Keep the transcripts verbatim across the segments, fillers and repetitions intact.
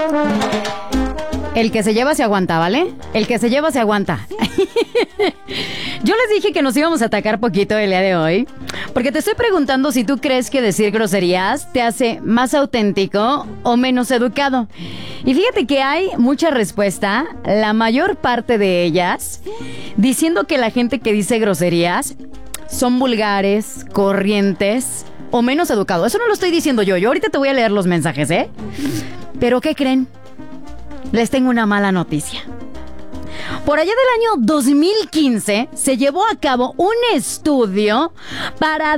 El que se lleva se aguanta, ¿vale? El que se lleva se aguanta. Yo les dije que nos íbamos a atacar poquito el día de hoy, porque te estoy preguntando si tú crees que decir groserías te hace más auténtico o menos educado. Y fíjate que hay mucha respuesta, la mayor parte de ellas, diciendo que la gente que dice groserías son vulgares, corrientes o menos educados. Eso no lo estoy diciendo yo. Yo ahorita te voy a leer los mensajes, ¿eh? Pero ¿qué creen? Les tengo una mala noticia. Por allá del año dos mil quince se llevó a cabo un estudio para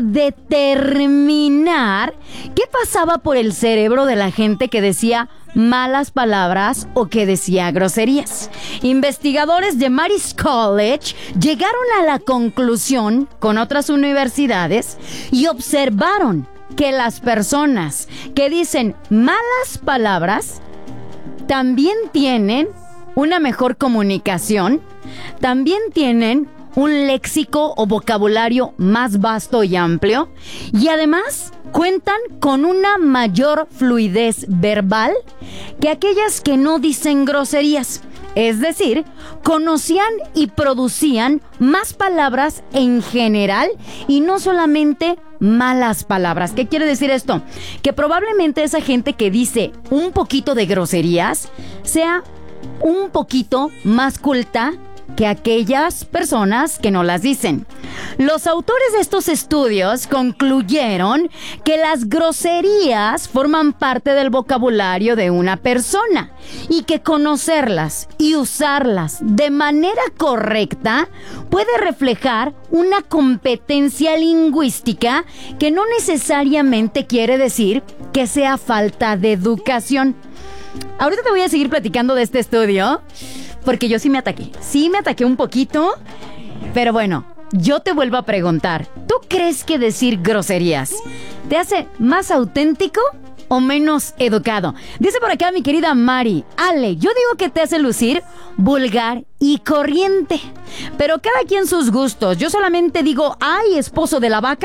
determinar qué pasaba por el cerebro de la gente que decía malas palabras o que decía groserías. Investigadores de Marist College llegaron a la conclusión con otras universidades y observaron que las personas que dicen malas palabras también tienen una mejor comunicación, también tienen un léxico o vocabulario más vasto y amplio, y además cuentan con una mayor fluidez verbal que aquellas que no dicen groserías. Es decir, conocían y producían más palabras en general y no solamente malas palabras. ¿Qué quiere decir esto? Que probablemente esa gente que dice un poquito de groserías sea un poquito más culta que aquellas personas que no las dicen. Los autores de estos estudios concluyeron que las groserías forman parte del vocabulario de una persona y que conocerlas y usarlas de manera correcta puede reflejar una competencia lingüística que no necesariamente quiere decir que sea falta de educación. Ahorita te voy a seguir platicando de este estudio, porque yo sí me ataqué. Sí me ataqué un poquito, pero bueno, yo te vuelvo a preguntar. ¿Tú crees que decir groserías te hace más auténtico o menos educado? Dice por acá mi querida Mari: Ale, yo digo que te hace lucir vulgar y corriente, pero cada quien sus gustos. Yo solamente digo, ay, esposo de la vaca,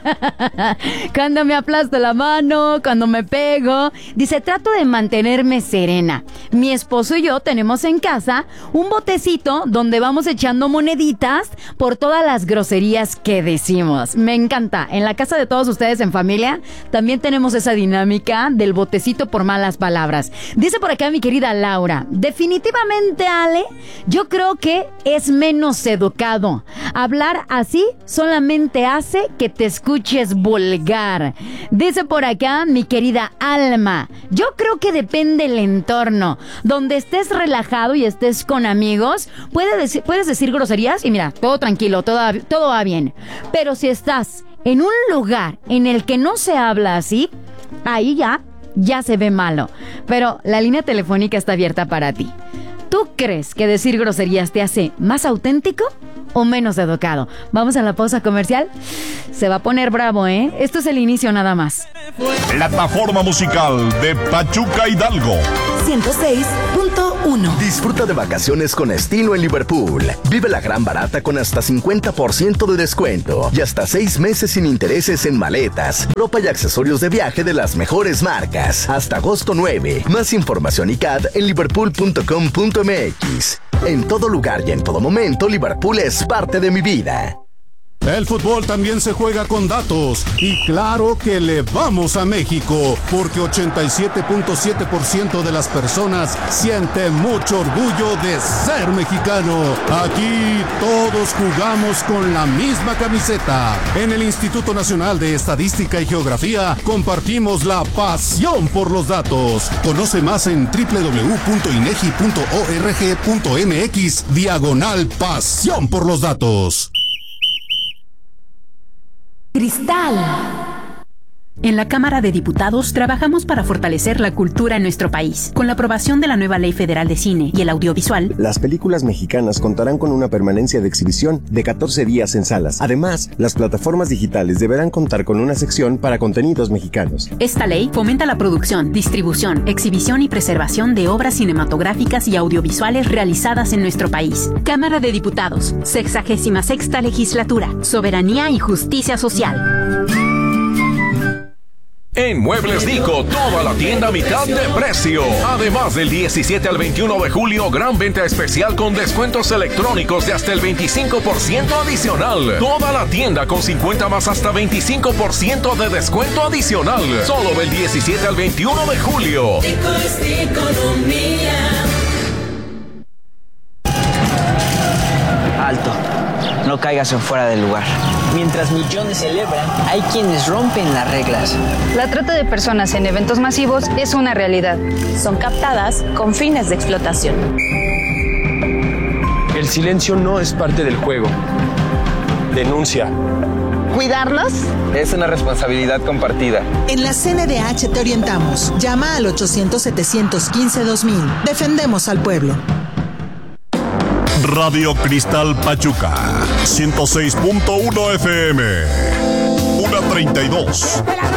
cuando me aplasto la mano, cuando me pego. Dice, trato de mantenerme serena. Mi esposo y yo tenemos en casa un botecito donde vamos echando moneditas por todas las groserías que decimos. Me encanta. En la casa de todos ustedes en familia también tenemos esa dinámica del botecito por malas palabras. Dice por acá mi querida Laura: definitivamente, Ale, yo creo que es menos educado. Hablar así solamente hace que te escuches vulgar. Dice por acá mi querida Alma: yo creo que depende el entorno. Donde estés relajado y estés con amigos, puedes decir, puedes decir groserías y mira, todo tranquilo, todo, todo va bien. Pero si estás en un lugar en el que no se habla así, ahí ya, ya se ve malo. Pero la línea telefónica está abierta para ti. ¿Tú crees que decir groserías te hace más auténtico o menos educado? Vamos a la pausa comercial. Se va a poner bravo, ¿eh? Esto es el inicio nada más. Plataforma musical de Pachuca Hidalgo. ciento seis punto uno. Disfruta de vacaciones con estilo en Liverpool. Vive la gran barata con hasta cincuenta por ciento de descuento y hasta seis meses sin intereses en maletas, ropa y accesorios de viaje de las mejores marcas. Hasta agosto nueve. Más información y C A D en liverpool punto com punto m x. En todo lugar y en todo momento, Liverpool es parte de mi vida. El fútbol también se juega con datos y claro que le vamos a México porque ochenta y siete punto siete por ciento de las personas siente mucho orgullo de ser mexicano. Aquí todos jugamos con la misma camiseta. En el Instituto Nacional de Estadística y Geografía compartimos la pasión por los datos. Conoce más en doble u doble u doble u punto inegi punto org punto m x diagonal pasión por los datos. Cristal. En la Cámara de Diputados trabajamos para fortalecer la cultura en nuestro país. Con la aprobación de la nueva Ley Federal de Cine y el Audiovisual, las películas mexicanas contarán con una permanencia de exhibición de catorce días en salas. Además, las plataformas digitales deberán contar con una sección para contenidos mexicanos. Esta ley fomenta la producción, distribución, exhibición y preservación de obras cinematográficas y audiovisuales realizadas en nuestro país. Cámara de Diputados, sexagésima sexta legislatura, soberanía y justicia social. En Muebles Dico, toda la tienda a mitad de precio. Además, del diecisiete al veintiuno de julio, gran venta especial con descuentos electrónicos de hasta el veinticinco por ciento adicional. Toda la tienda con cincuenta más hasta veinticinco por ciento de descuento adicional. Solo del diecisiete al veintiuno de julio. Dico es economía. Alto. No caigas en fuera del lugar. Mientras millones celebran, hay quienes rompen las reglas. La trata de personas en eventos masivos es una realidad. Son captadas con fines de explotación. El silencio no es parte del juego. Denuncia. ¿Cuidarlos? Es una responsabilidad compartida. En la C N D H te orientamos. Llama al ochocientos, setecientos quince, dos mil. Defendemos al pueblo. Radio Cristal Pachuca, ciento seis punto uno F M, una treinta y dos.